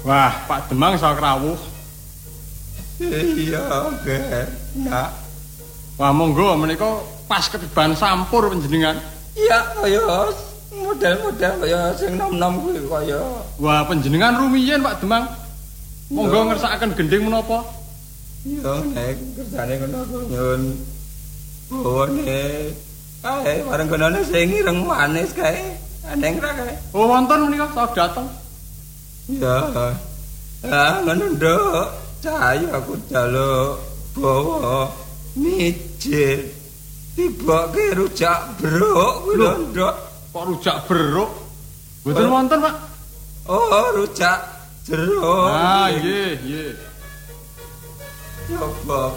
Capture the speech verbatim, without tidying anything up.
Wah, Pak Demang sok rawuh. Iya, Ger. Nak. Wah, monggo menika pas ketiban sampur panjenengan. Iya, kaya model-model kaya sing nom-nom kuwi kaya. Wah, panjenengan rumiyin Pak Demang. Monggo ngersakaken gending menapa? Iya, nek kersane ngono nyun. Bawane kae bareng kenane sing ireng manis kae. Aneng ra kae. Oh, wonten menika sok dateng. Ya. Ah, ngono nduk. Cahayu aku jaluk bawa mijil. Tiboke rujak beruk kuwi lho, Nduk. Kok rujak beruk? Mboten wonten, Pak. Oh, rujak jeruk. Ah, nggih, nggih. Coba